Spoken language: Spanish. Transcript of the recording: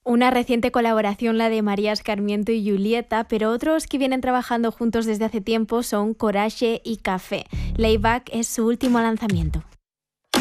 Una reciente colaboración, la de María Escarmiento y Julieta, pero otros que vienen trabajando juntos desde hace tiempo son Coraje y Café. Layback es su último lanzamiento.